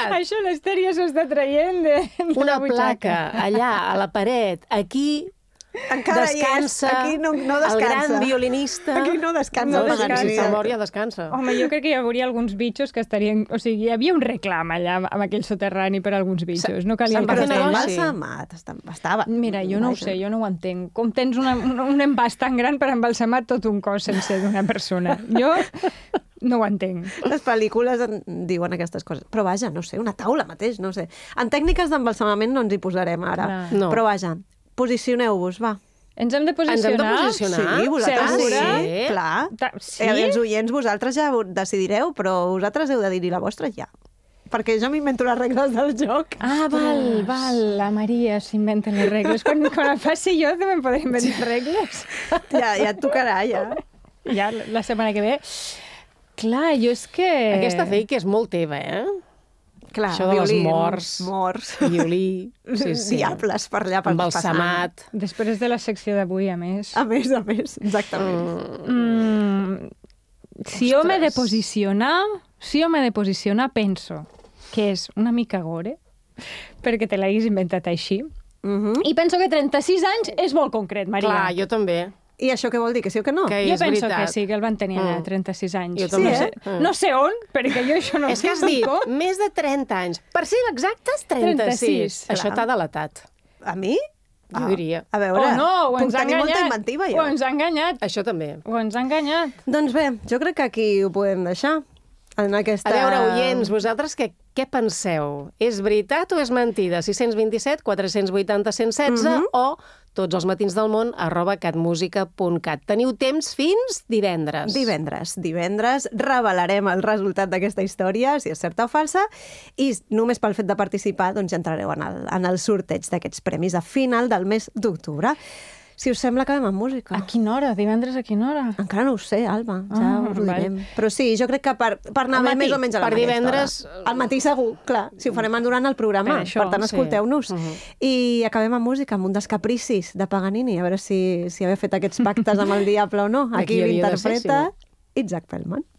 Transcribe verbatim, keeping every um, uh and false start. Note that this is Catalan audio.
veritat. Això l'Ester ja s'ho està traient de, de Una la butxaca. placa allà, a la paret, aquí... Encara descansa, hi és. Aquí no, no descansa. el gran violinista... Aquí no descansa. No, el descansa. Paganini. Si se'l mor ja descansa. Home, jo crec que hi hauria alguns bitxos que estarien... O sigui, hi havia un reclam allà amb aquell soterrani per alguns bitxos. No calia se'n el va Però fer castell. negoci. embalsamat. Està- Estava... Mira, jo no ho sé, jo no ho entenc. Com tens una, un, un envàs tan gran per embalsamar tot un cos sencer d'una persona? Jo no ho entenc. Les pel·lícules en diuen aquestes coses. Però vaja, no sé, una taula mateix, no sé. En tècniques d'embalsamament no ens hi posarem ara. Clar. No. Però vaja, posicioneu-vos, va. Ens hem de Ens hem de posicionar? posicionar. Sí, vosaltres Segura? sí, clar. Ta- sí? Eh, els oients, vosaltres ja ho decidireu, però vosaltres heu de dir-hi la vostra ja. Perquè jo m'invento les regles del joc. Ah, val, val, la Maria s'inventa les regles. Quan, quan el faci jo també em podré inventar regles. Ja, ja et tocarà, ja. Ja, la setmana que ve. Clar, jo és que... Aquesta fake és molt teva, eh? Clar, Això de les violins, morts. morts, Violí, sí, sí. diables per allà pel Embalsamat. Després de la secció d'avui, a més. A més, a més, exactament. Mm, si jo m'he de posicionar, si jo m'he de posicionar, penso que és una mica gore, perquè te l'haguis inventat així. Mm. -hmm. I penso que trenta-sis anys és molt concret, Maria. Clar, jo també. I això què vol dir? Que sí o que no? Que Jo és penso veritat. que sí, que el van tenir allà, Mm. trenta-sis anys. Jo també. no, Sí, sé, eh? no sé on, perquè jo això no És que has dit més de trenta anys. Per ser exactes, trenta-sis. trenta-sis, Això clar. t'ha delatat. A mi? Jo diria. A veure, O no, o puc ens ha tenir molta enganyat. inventiva, jo. O ens ha enganyat. Això també. O ens ha enganyat. Doncs bé, jo crec que aquí ho podem deixar. En aquesta... A veure, oients, vosaltres què, què penseu? És veritat o és mentida? sis cents vint-i-set, quatre cents vuitanta, cent setze Mhm. o tots els matins del món arroba catmusica punt cat. Teniu temps fins divendres. Divendres. Divendres revelarem el resultat d'aquesta història, si és certa o falsa, i només pel fet de participar doncs ja entrareu en el, en el sorteig d'aquests premis a final del mes d'octubre. Si us sembla, acabem amb música. A quina hora? Divendres a quina hora? Encara no ho sé, Alba, ja Ah, us ho val. direm. Però sí, jo crec que per, per anar Al bé matí, més o menys a la per mateixa divendres- hora. Al matí segur, clar, si ho farem durant el programa. Per això, per tant, sí. escolteu-nos. Mhm. I acabem amb música, amb un dels capricis de Paganini, a veure si, si haver fet aquests pactes amb el diable o no. Aquí Aquí havia de ser, l'interpreta Isaac Perlman.